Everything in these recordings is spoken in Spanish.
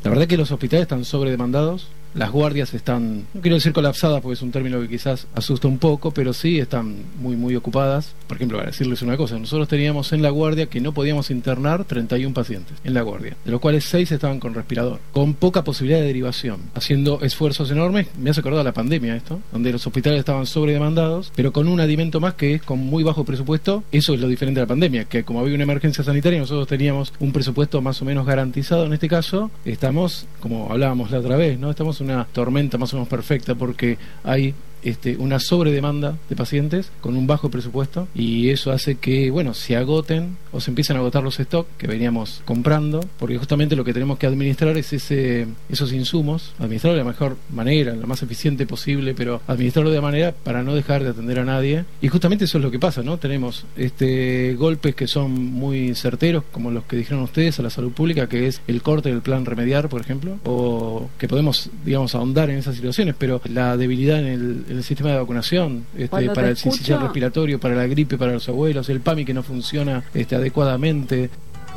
La verdad que los hospitales están sobredemandados. Las guardias están, no quiero decir colapsadas porque es un término que quizás asusta un poco, pero sí están muy ocupadas. Por ejemplo, para decirles una cosa, nosotros teníamos en la guardia que no podíamos internar 31 pacientes en la guardia, de los cuales 6 estaban con respirador, con poca posibilidad de derivación, haciendo esfuerzos enormes. Me hace acordar la pandemia esto, donde los hospitales estaban sobredemandados, pero con un adimento más que es con muy bajo presupuesto. Eso es lo diferente de la pandemia, que como había una emergencia sanitaria, nosotros teníamos un presupuesto más o menos garantizado. En este caso, estamos, como hablábamos la otra vez, ¿no? Estamos en una tormenta más o menos perfecta porque hay una sobredemanda de pacientes con un bajo presupuesto, y eso hace que, bueno, se agoten o se empiecen a agotar los stocks que veníamos comprando, porque justamente lo que tenemos que administrar es esos insumos, administrarlo de la mejor manera, lo más eficiente posible, pero administrarlo de manera para no dejar de atender a nadie. Y justamente eso es lo que pasa, ¿no? Tenemos golpes que son muy certeros, como los que dijeron ustedes a la salud pública, que es el corte del plan Remediar, por ejemplo, o que podemos, digamos, ahondar en esas situaciones, pero la debilidad en el sistema de vacunación, para el sincicial respiratorio, para la gripe, para los abuelos, el PAMI que no funciona adecuadamente.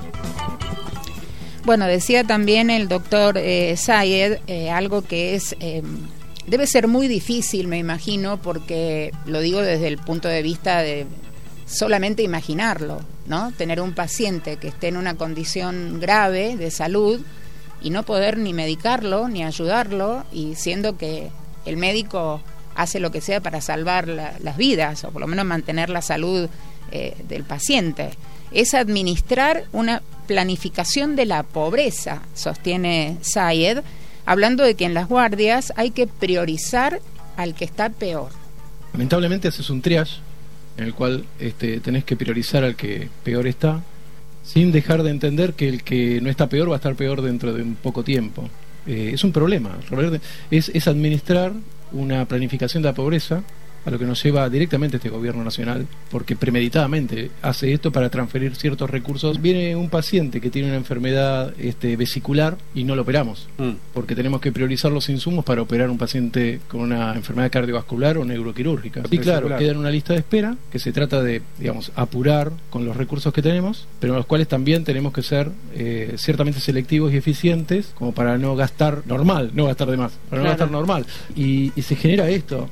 Bueno, decía también el doctor Sayed algo que es debe ser muy difícil, me imagino, porque lo digo desde el punto de vista de solamente imaginarlo, ¿no? Tener un paciente que esté en una condición grave de salud y no poder ni medicarlo ni ayudarlo, y siendo que el médico hace lo que sea para salvar las vidas, o por lo menos mantener la salud del paciente. Es administrar una planificación de la pobreza, sostiene Sayed, hablando de que en las guardias hay que priorizar al que está peor. Lamentablemente haces un triage en el cual tenés que priorizar al que peor está, sin dejar de entender que el que no está peor va a estar peor dentro de un poco tiempo. Es un problema, es administrar una planificación de la pobreza, a lo que nos lleva directamente este gobierno nacional, porque premeditadamente hace esto para transferir ciertos recursos. Viene un paciente que tiene una enfermedad vesicular y no lo operamos, porque tenemos que priorizar los insumos para operar un paciente con una enfermedad cardiovascular o neuroquirúrgica. Y claro, queda en una lista de espera que se trata de, digamos, apurar con los recursos que tenemos, pero en los cuales también tenemos que ser ciertamente selectivos y eficientes, como para no gastar normal, no gastar de más, para no gastar normal. Y se genera esto.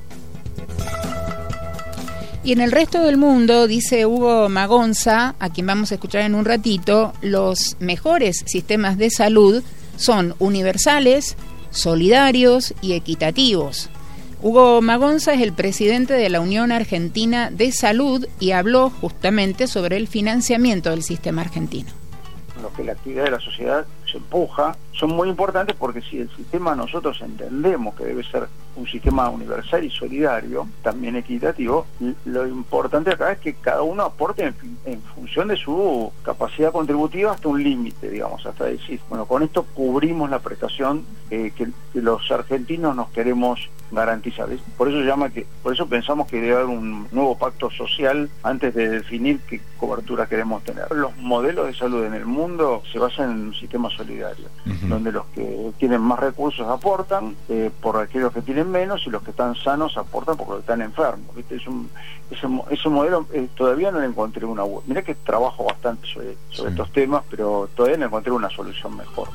Y en el resto del mundo, dice Hugo Magonza, a quien vamos a escuchar en un ratito, los mejores sistemas de salud son universales, solidarios y equitativos. Hugo Magonza es el presidente de la Unión Argentina de Salud y habló justamente sobre el financiamiento del sistema argentino. Lo que la actividad de la sociedad se empuja son muy importantes, porque si el sistema nosotros entendemos que debe ser un sistema universal y solidario, también equitativo, lo importante acá es que cada uno aporte en función de su capacidad contributiva hasta un límite, digamos, hasta decir, bueno, con esto cubrimos la prestación que los argentinos nos queremos garantizar. Por eso pensamos que debe haber un nuevo pacto social antes de definir qué cobertura queremos tener. Los modelos de salud en el mundo se basan en un sistema solidario, donde los que tienen más recursos aportan por aquellos que tienen menos, y los que están sanos aportan porque están enfermos. ¿Viste? Ese modelo todavía no le encontré una... Mirá que trabajo bastante sobre estos temas, pero todavía no encontré una solución mejor.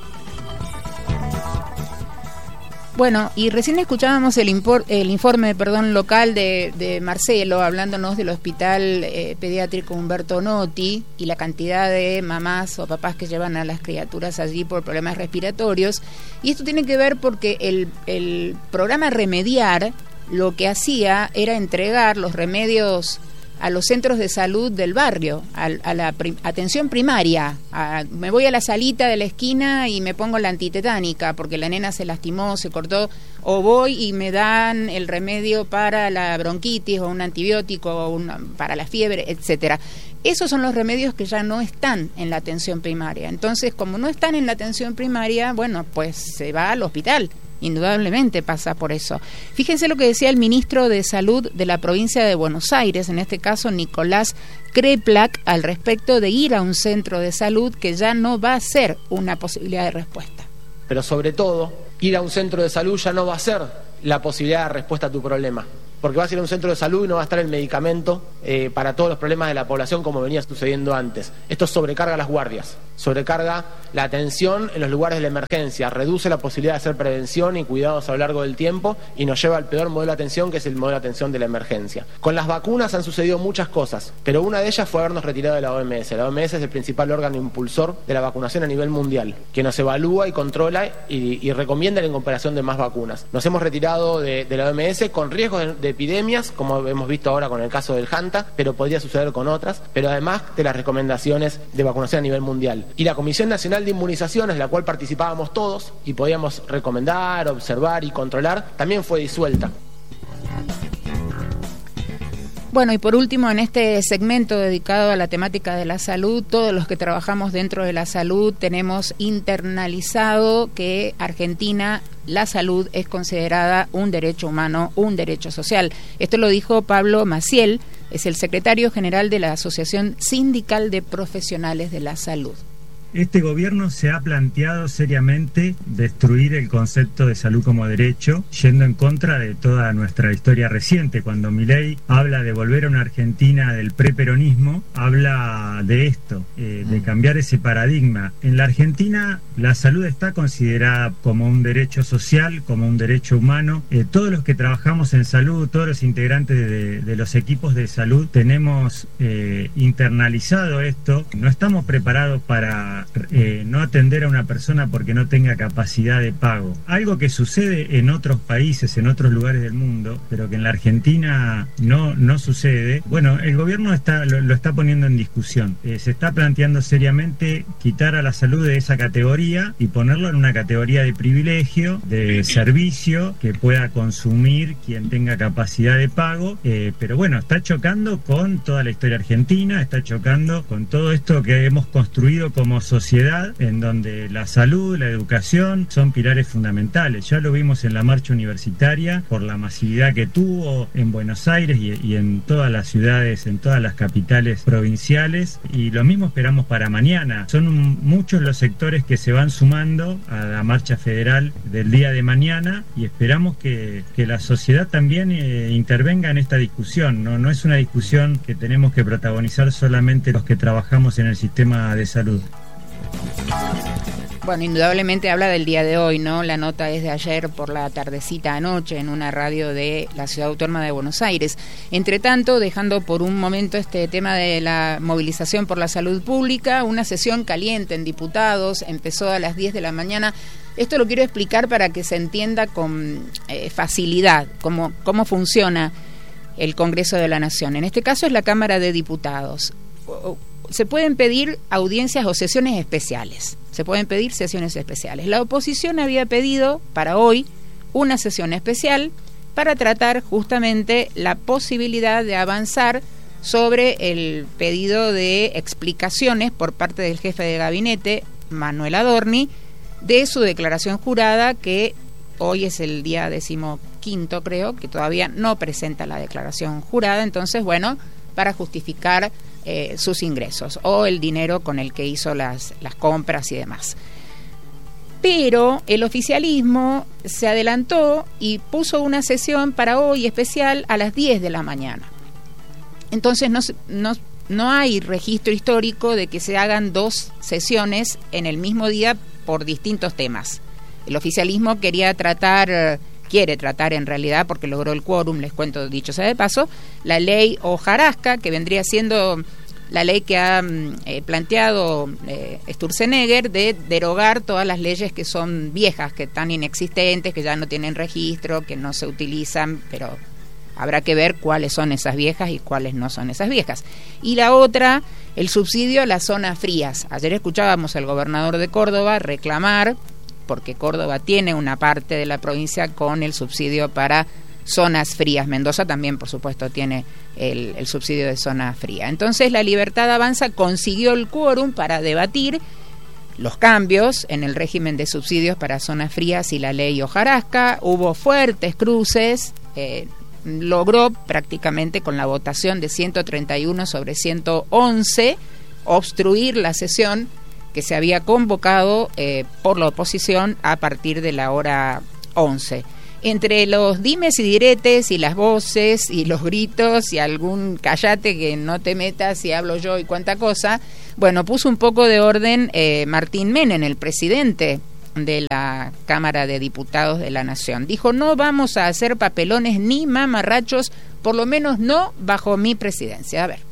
Bueno, y recién escuchábamos el informe local de Marcelo, hablándonos del hospital pediátrico Humberto Notti y la cantidad de mamás o papás que llevan a las criaturas allí por problemas respiratorios. Y esto tiene que ver porque el programa Remediar lo que hacía era entregar los remedios a los centros de salud del barrio, a la atención primaria. Me voy a la salita de la esquina y me pongo la antitetánica porque la nena se lastimó, se cortó, o voy y me dan el remedio para la bronquitis o un antibiótico o para la fiebre, etcétera. Esos son los remedios que ya no están en la atención primaria. Entonces, como no están en la atención primaria, bueno, pues se va al hospital. Indudablemente pasa por eso. Fíjense lo que decía el ministro de Salud de la provincia de Buenos Aires, en este caso Nicolás Kreplak, al respecto de ir a un centro de salud, que ya no va a ser una posibilidad de respuesta. Pero sobre todo, ir a un centro de salud ya no va a ser la posibilidad de respuesta a tu problema. porque va a ser un centro de salud y no va a estar el medicamento para todos los problemas de la población como venía sucediendo antes. Esto sobrecarga las guardias, sobrecarga la atención en los lugares de la emergencia, reduce la posibilidad de hacer prevención y cuidados a lo largo del tiempo y nos lleva al peor modelo de atención, que es el modelo de atención de la emergencia. Con las vacunas han sucedido muchas cosas, pero una de ellas fue habernos retirado de la OMS. La OMS es el principal órgano impulsor de la vacunación a nivel mundial, que nos evalúa y controla y recomienda la incorporación de más vacunas. Nos hemos retirado de la OMS con riesgos de epidemias, como hemos visto ahora con el caso del Hanta, pero podría suceder con otras, pero además de las recomendaciones de vacunación a nivel mundial. Y la Comisión Nacional de Inmunizaciones, la cual participábamos todos y podíamos recomendar, observar y controlar, también fue disuelta. Bueno, y por último, en este segmento dedicado a la temática de la salud, todos los que trabajamos dentro de la salud tenemos internalizado que Argentina, la salud es considerada un derecho humano, un derecho social. Esto lo dijo Pablo Maciel, es el secretario general de la Asociación Sindical de Profesionales de la Salud. Este gobierno se ha planteado seriamente destruir el concepto de salud como derecho, yendo en contra de toda nuestra historia reciente. Cuando Milei habla de volver a una Argentina del preperonismo, habla de esto, de cambiar ese paradigma. En la Argentina la salud está considerada como un derecho social, como un derecho humano. Todos los que trabajamos en salud, todos los integrantes de los equipos de salud, tenemos internalizado esto. No estamos preparados para no atender a una persona porque no tenga capacidad de pago. Algo que sucede en otros países, en otros lugares del mundo, pero que en la Argentina no sucede. Bueno, el gobierno lo está poniendo en discusión. Se está planteando seriamente quitar a la salud de esa categoría y ponerlo en una categoría de privilegio, de servicio que pueda consumir quien tenga capacidad de pago. Pero bueno, está chocando con toda la historia argentina, está chocando con todo esto que hemos construido como sociedad, en donde la salud, la educación son pilares fundamentales. Ya lo vimos en la marcha universitaria por la masividad que tuvo en Buenos Aires y en todas las ciudades, en todas las capitales provinciales, y lo mismo esperamos para mañana. Son muchos los sectores que se van sumando a la marcha federal del día de mañana y esperamos que la sociedad también intervenga en esta discusión. No es una discusión que tenemos que protagonizar solamente los que trabajamos en el sistema de salud. Bueno, indudablemente habla del día de hoy, ¿no? La nota es de ayer por la tardecita anoche en una radio de la Ciudad Autónoma de Buenos Aires. Entre tanto, dejando por un momento este tema de la movilización por la salud pública, una sesión caliente en diputados, empezó a las 10 de la mañana. Esto lo quiero explicar para que se entienda con facilidad cómo funciona el Congreso de la Nación. En este caso es la Cámara de Diputados. Se pueden pedir audiencias o sesiones especiales. Se pueden pedir sesiones especiales. La oposición había pedido para hoy una sesión especial para tratar justamente la posibilidad de avanzar sobre el pedido de explicaciones por parte del jefe de gabinete, Manuel Adorni, de su declaración jurada, que hoy es el día 15º, creo, que todavía no presenta la declaración jurada. Entonces, bueno, para justificar sus ingresos o el dinero con el que hizo las compras y demás. Pero el oficialismo se adelantó y puso una sesión para hoy especial a las 10 de la mañana. Entonces no hay registro histórico de que se hagan dos sesiones en el mismo día por distintos temas. El oficialismo quiere tratar en realidad, porque logró el quórum, les cuento dicho sea de paso, la ley hojarasca, que vendría siendo la ley que ha planteado Sturzenegger de derogar todas las leyes que son viejas, que están inexistentes, que ya no tienen registro, que no se utilizan, pero habrá que ver cuáles son esas viejas y cuáles no son esas viejas. Y la otra, el subsidio a las zonas frías. Ayer escuchábamos al gobernador de Córdoba reclamar, porque Córdoba tiene una parte de la provincia con el subsidio para zonas frías. Mendoza también, por supuesto, tiene el subsidio de zona fría. Entonces, la Libertad Avanza consiguió el quórum para debatir los cambios en el régimen de subsidios para zonas frías y la ley hojarasca. Hubo fuertes cruces, logró prácticamente con la votación de 131 sobre 111 obstruir la sesión que se había convocado por la oposición a partir de la hora 11. Entre los dimes y diretes y las voces y los gritos y algún cállate que no te metas y hablo yo y cuánta cosa, bueno, puso un poco de orden Martín Menem, el presidente de la Cámara de Diputados de la Nación. Dijo, no vamos a hacer papelones ni mamarrachos, por lo menos no bajo mi presidencia. A ver.